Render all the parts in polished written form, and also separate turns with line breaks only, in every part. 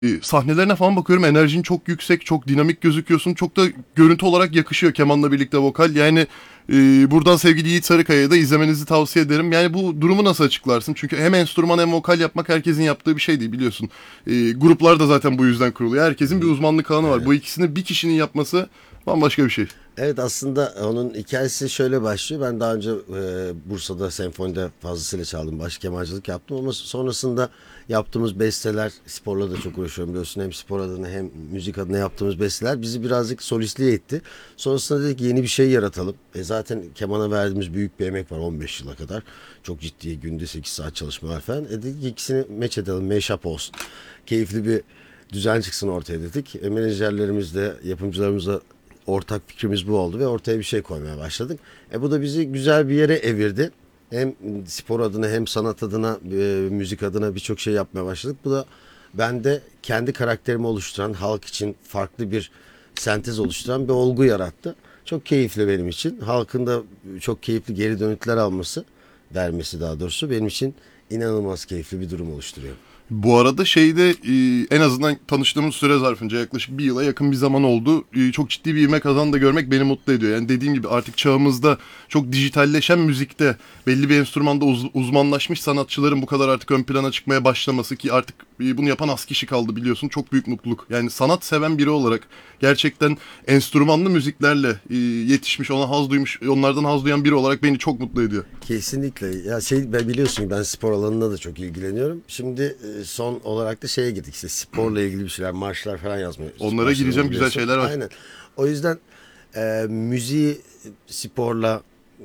Sahnelerine falan bakıyorum, enerjin çok yüksek, çok dinamik gözüküyorsun. Çok da görüntü olarak yakışıyor kemanla birlikte vokal. Yani buradan sevgili Yiğit Sarıkaya'ya da izlemenizi tavsiye ederim. Yani bu durumu nasıl açıklarsın? Çünkü hem enstrüman hem vokal yapmak herkesin yaptığı bir şey değil, biliyorsun. Gruplar da zaten bu yüzden kuruluyor. Herkesin bir uzmanlık alanı var.
Evet.
Bu ikisini bir kişinin yapması bambaşka bir şey.
Evet, aslında onun hikayesi şöyle başlıyor. Ben daha önce Bursa'da senfonide fazlasıyla çaldım. Baş kemancılık yaptım ama sonrasında yaptığımız besteler, sporla da çok uğraşıyorum biliyorsun. Hem spor adına hem müzik adına yaptığımız besteler bizi birazcık solistliğe etti. Sonrasında dedik yeni bir şey yaratalım. Zaten kemana verdiğimiz büyük bir emek var 15 yıla kadar. Çok ciddi, günde 8 saat çalışmalar falan. Dedik ikisini meç edelim, mashup olsun. Keyifli bir düzen çıksın ortaya dedik. Menajerlerimizle, yapımcılarımızla ortak fikrimiz bu oldu ve ortaya bir şey koymaya başladık. Bu da bizi güzel bir yere evirdi. Hem spor adına hem sanat adına, müzik adına birçok şey yapmaya başladık. Bu da bende kendi karakterimi oluşturan, halk için farklı bir sentez oluşturan bir olgu yarattı. Çok keyifli benim için. Halkın da çok keyifli geri dönütler alması, vermesi daha doğrusu benim için inanılmaz keyifli bir durum oluşturuyor.
Bu arada en azından tanıştığımız süre zarfınca yaklaşık bir yıla yakın bir zaman oldu. Çok ciddi bir ivme kazandı görmek beni mutlu ediyor. Yani dediğim gibi artık çağımızda çok dijitalleşen müzikte belli bir enstrümanda uzmanlaşmış sanatçıların bu kadar artık ön plana çıkmaya başlaması, ki artık bunu yapan az kişi kaldı biliyorsun, çok büyük mutluluk. Yani sanat seven biri olarak gerçekten enstrümanlı müziklerle yetişmiş, onlardan haz duyan biri olarak beni çok mutlu ediyor.
Kesinlikle. Ya ben biliyorsun ben spor alanında da çok ilgileniyorum. Şimdi son olarak da şeye gittik, işte sporla ilgili bir şeyler, marşlar falan yazmaya.
Onlara gireceğim, güzel şeyler var.
Aynen. O yüzden müziği sporla,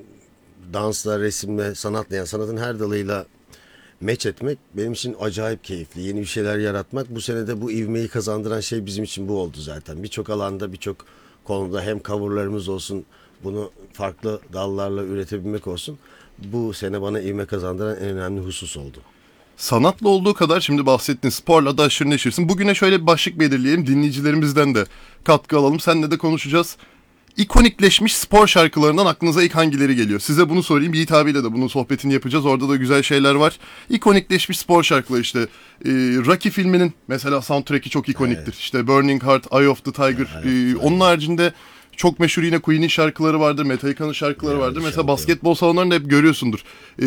dansla, resimle, sanatla, yani sanatın her dalıyla meç etmek benim için acayip keyifli. Yeni bir şeyler yaratmak. Bu sene de bu ivmeyi kazandıran şey bizim için bu oldu zaten. Birçok alanda, birçok konuda hem coverlarımız olsun, bunu farklı dallarla üretebilmek olsun. Bu sene bana ivme kazandıran en önemli husus oldu.
Sanatla olduğu kadar şimdi bahsettin, sporla da aşırı neşirsin. Bugüne şöyle bir başlık belirleyelim, dinleyicilerimizden de katkı alalım. Seninle de konuşacağız. İkonikleşmiş spor şarkılarından aklınıza ilk hangileri geliyor? Size bunu sorayım. Yiğit abiyle de bunun sohbetini yapacağız. Orada da güzel şeyler var. İkonikleşmiş spor şarkıları işte. Rocky filminin mesela soundtrack'i çok ikoniktir. Evet. İşte Burning Heart, Eye of the Tiger. Onun haricinde çok meşhur yine Queen'in şarkıları vardır. Metallica'nın şarkıları vardır. Mesela basketbol salonlarında hep görüyorsundur.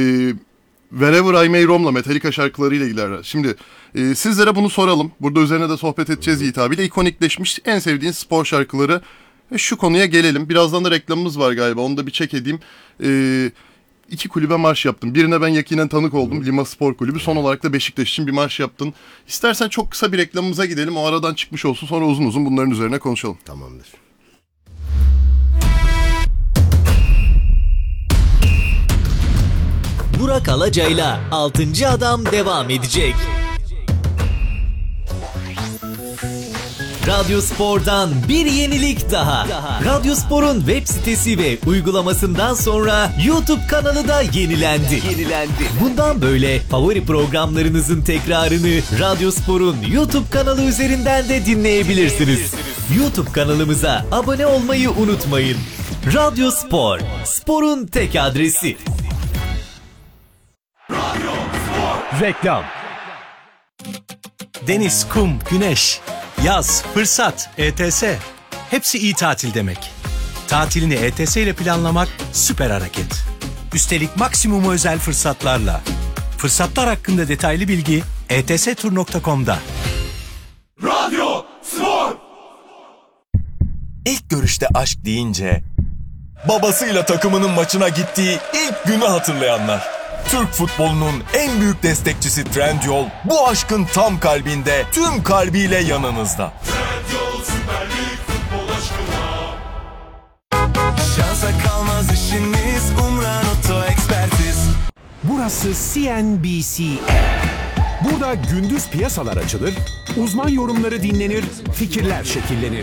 Wherever I May Roam'la Metallica şarkılarıyla ilerler. Şimdi sizlere bunu soralım. Burada üzerine de sohbet edeceğiz Yiğit abiyle. İkonikleşmiş en sevdiğin spor şarkıları. Şu konuya gelelim. Birazdan da reklamımız var galiba. Onu da bir check edeyim. 2 kulübe marş yaptım. Birine ben yakinen tanık oldum. Lima Spor Kulübü. Son olarak da Beşiktaş için bir marş yaptın. İstersen çok kısa bir reklamımıza gidelim. O aradan çıkmış olsun. Sonra uzun uzun bunların üzerine konuşalım.
Tamamdır.
Burak Alacay'la 6. Adam devam edecek. Radyo Spor'dan bir yenilik daha. Radyo Spor'un web sitesi ve uygulamasından sonra YouTube kanalı da yenilendi. Bundan böyle favori programlarınızın tekrarını Radyo Spor'un YouTube kanalı üzerinden de dinleyebilirsiniz. YouTube kanalımıza abone olmayı unutmayın. Radyo Spor, sporun tek adresi.
Reklam. Deniz, kum, güneş, yaz, fırsat, ETS. Hepsi iyi tatil demek. Tatilini ETS ile planlamak süper hareket. Üstelik maksimum özel fırsatlarla. Fırsatlar hakkında detaylı bilgi etstur.com'da.
Radyo Spor.
İlk görüşte aşk deyince babasıyla takımının maçına gittiği ilk günü hatırlayanlar. Türk futbolunun en büyük destekçisi Trendyol bu aşkın tam kalbinde, tüm kalbiyle yanınızda.
Trendyol Süper Lig futbol aşkına.
Şansa kalmaz işiniz, Umran Oto Ekspertiz.
Burası CNBC. Burada gündüz piyasalar açılır, uzman yorumları dinlenir, fikirler şekillenir.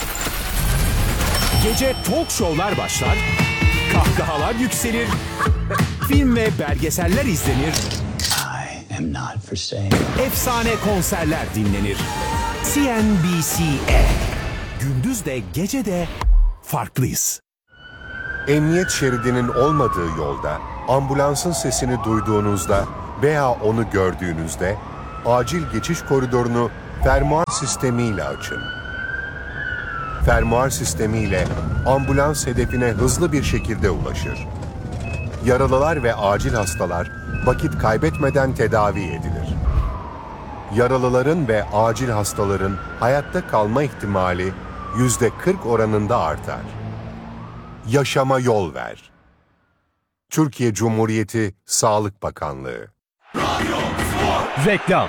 Gece talk show'lar başlar, kahkahalar yükselir, film ve belgeseller izlenir,
I am not for sale.
efsane konserler dinlenir. CNBC. Gündüz de gece de farklıyız.
Emniyet şeridinin olmadığı yolda, ambulansın sesini duyduğunuzda veya onu gördüğünüzde acil geçiş koridorunu fermuar sistemiyle açın. Fermuar sistemiyle ambulans hedefine hızlı bir şekilde ulaşır. Yaralılar ve acil hastalar vakit kaybetmeden tedavi edilir. Yaralıların ve acil hastaların hayatta kalma ihtimali %40 oranında artar. Yaşama yol ver. Türkiye Cumhuriyeti Sağlık Bakanlığı.
Reklam.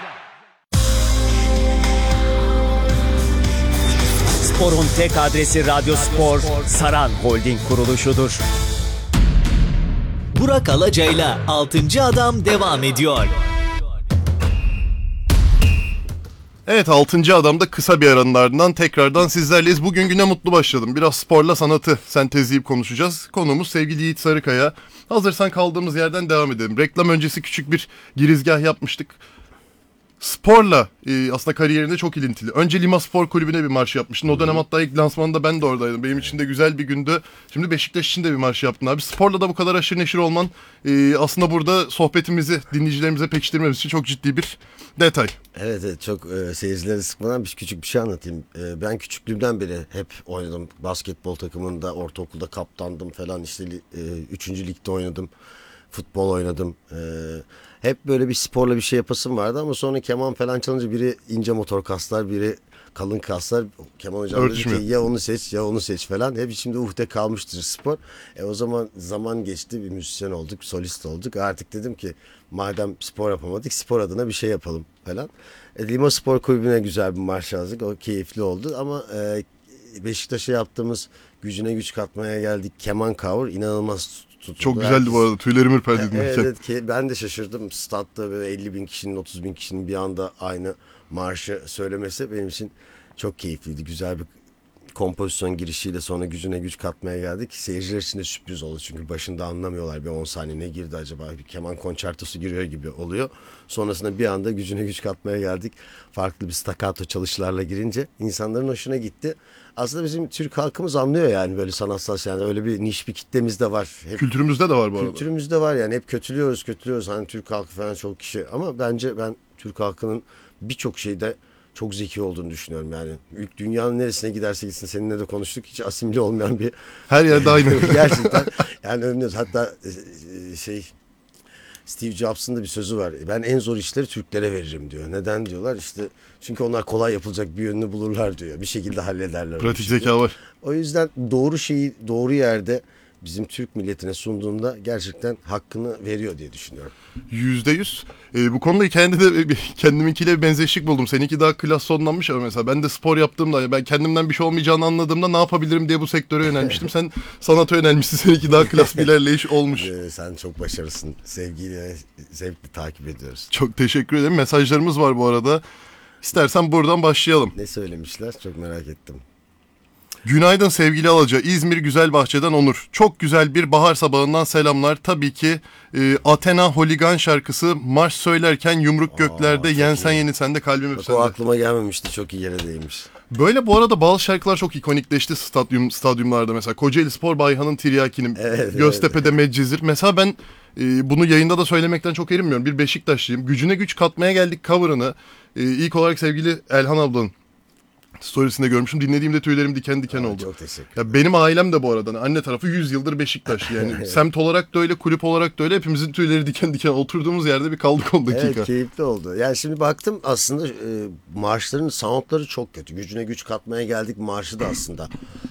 Spor'un tek adresi Radyo Spor, Saran Holding kuruluşudur.
Burak Alaca'yla 6. Adam devam ediyor.
Evet, 6. Adam'da kısa bir aranın ardından tekrardan sizlerleyiz. Bugün güne mutlu başladım. Biraz sporla sanatı sentezleyip konuşacağız. Konuğumuz sevgili Yiğit Sarıkaya. Hazırsan kaldığımız yerden devam edelim. Reklam öncesi küçük bir girizgah yapmıştık. Sporla aslında kariyerinde çok ilintili. Önce Lima Spor Kulübü'ne bir marş yapmıştın. O dönem hatta ilk lansmanında ben de oradaydım. Benim için de güzel bir gündü. Şimdi Beşiktaş için de bir marş yaptın abi. Sporla da bu kadar aşırı neşir olman aslında burada sohbetimizi dinleyicilerimize pekiştirmemiz için çok ciddi bir detay.
Evet, çok seyircileri sıkmadan küçük bir şey anlatayım. Ben küçüklüğümden beri hep oynadım. Basketbol takımında, ortaokulda kaptandım falan. İşte 3. ligde oynadım. Futbol oynadım. Hep böyle bir sporla bir şey yapasım vardı ama sonra keman falan çalınca biri ince motor kaslar, biri kalın kaslar. Keman hocam dedi ki ya onu seç ya onu seç falan. Hep içimde uhde kalmıştır spor. O zaman geçti, bir müzisyen olduk, solist olduk. Artık dedim ki madem spor yapamadık, spor adına bir şey yapalım falan. Lima Spor Kulübü'ne güzel bir marş yazdık. O keyifli oldu ama Beşiktaş'a yaptığımız Gücüne Güç Katmaya Geldik keman cover inanılmaz tutuldu.
Çok güzeldi bu arada. Tüylerim ürperdi dinlerken.
Evet, ben de şaşırdım. Statta böyle 50 bin kişinin, 30 bin kişinin bir anda aynı marşı söylemesi benim için çok keyifliydi. Güzel bir kompozisyon girişiyle sonra Gücüne Güç Katmaya Geldik. Seyirciler için de sürpriz oldu çünkü başında anlamıyorlar. Bir 10 saniye ne girdi acaba? Bir keman konçertosu giriyor gibi oluyor. Sonrasında bir anda Gücüne Güç Katmaya Geldik. Farklı bir staccato çalışlarla girince insanların hoşuna gitti. Aslında bizim Türk halkımız anlıyor yani böyle sanatsal şeyler. Öyle bir niş bir kitlemiz de var. Hep
Kültürümüzde de var bu arada.
Kültürümüzde var yani, hep kötülüyoruz. Hani Türk halkı falan çok kişi. Ama bence ben Türk halkının birçok şeyde çok zeki olduğunu düşünüyorum yani. Dünyanın neresine giderse gitsin, seninle de konuştuk. Hiç asimile olmayan bir...
Her yerde aynı.
Gerçekten yani övünüyoruz. Hatta Steve Jobs'ın da bir sözü var. Ben en zor işleri Türklere veririm diyor. Neden diyorlar? İşte çünkü onlar kolay yapılacak bir yönünü bulurlar diyor. Bir şekilde hallederler.
Pratik zeka var.
O yüzden doğru şeyi doğru yerde bizim Türk milletine sunduğunda gerçekten hakkını veriyor diye düşünüyorum.
%100. Bu konuda kendiminkiyle bir benzeşlik buldum. Seninki daha klas sonlanmış ama mesela ben de spor yaptığımda, ben kendimden bir şey olmayacağını anladığımda ne yapabilirim diye bu sektöre yönelmiştim. Sen sanata yönelmişsin. Seninki daha klas bir ilerleyiş olmuş.
Sen çok başarılısın. Sevgiyle, zevkle takip ediyoruz.
Çok teşekkür ederim. Mesajlarımız var bu arada. İstersen buradan başlayalım.
Ne söylemişler? Çok merak ettim.
Günaydın sevgili Alaca. İzmir Güzelbahçe'den Onur. Çok güzel bir bahar sabahından selamlar. Tabii ki Athena Holigan şarkısı marş söylerken yumruk göklerde yensen yenilsen de kalbim öpsen de.
O aklıma gelmemişti. Çok iyi yere değmiş.
Böyle bu arada bazı şarkılar çok ikonikleşti stadyumlarda mesela. Kocaeli Spor Bayhan'ın Tiryaki'nin, Göztepe'de Medcezir. Mesela ben bunu yayında da söylemekten çok erinmiyorum. Bir Beşiktaşlıyım. Gücüne Güç Katmaya Geldik cover'ını ilk olarak sevgili Elhan ablanın storiesinde görmüşüm. Dinlediğimde tüylerim diken diken oldu.
Çok teşekkür
Ya
ederim.
benim ailem de bu arada. Anne tarafı 100 yıldır Beşiktaş. Yani semt olarak da öyle, kulüp olarak da öyle. Hepimizin tüyleri diken diken. Oturduğumuz yerde bir kaldık 10 dakika.
Evet, keyifli oldu. Yani şimdi baktım aslında marşların soundları çok kötü. Gücüne Güç Katmaya Geldik marşı da aslında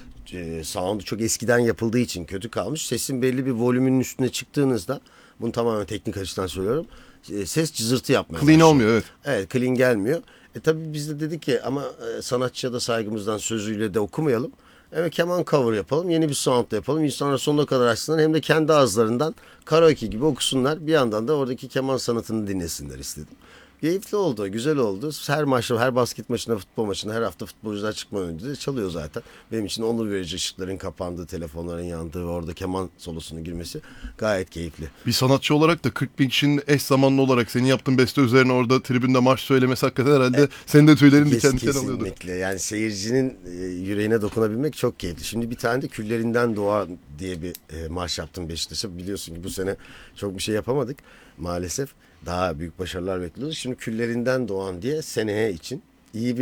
sound'u çok eskiden yapıldığı için kötü kalmış. Sesin belli bir volümünün üstüne çıktığınızda, bunu tamamen teknik açıdan söylüyorum, ses cızırtı yapmaya
Clean
başlıyor.
olmuyor, evet.
Evet, clean gelmiyor. Tabii biz de dedik ki ama sanatçıya da saygımızdan sözüyle de okumayalım. Evet, keman cover yapalım, yeni bir sound da yapalım. İnsanlar sonuna kadar açsınlar, hem de kendi ağızlarından karaoke gibi okusunlar. Bir yandan da oradaki keman sanatını dinlesinler istedim. Keyifli oldu, güzel oldu. Her maçta, her basket maçında, futbol maçında, her hafta futbolcular çıkmadan önce de çalıyor zaten. Benim için onur verici, ışıkların kapandığı, telefonların yandığı ve orada keman solosunun girmesi gayet keyifli.
Bir sanatçı olarak da 40 bin kişinin eş zamanlı olarak senin yaptığın beste üzerine orada tribünde marş söylemesi hakikaten herhalde senin de tüylerin diken diken alıyordu.
Kesinlikle. Yani seyircinin yüreğine dokunabilmek çok keyifli. Şimdi bir tane de Küllerinden Doğa diye bir marş yaptım Beşiktaş'a. Biliyorsun ki bu sene çok bir şey yapamadık maalesef. Daha büyük başarılar bekliyoruz. Şimdi Küllerinden Doğan diye seneye için iyi bir